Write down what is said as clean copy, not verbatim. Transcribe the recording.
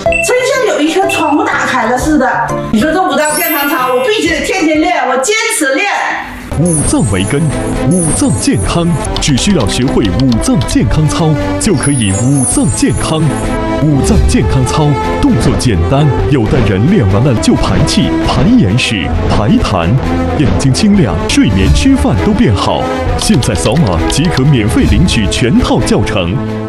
真像有一颗窗户打开了似的。你说这五脏健康操，我必须得天天练，我坚持练。 五脏为根，五脏健康，只需要学会五脏健康操，就可以五脏健康。五脏健康操动作简单，有的人练完了就排气、排眼屎、排痰，眼睛清亮，睡眠、吃饭都变好。现在扫码即可免费领取全套教程。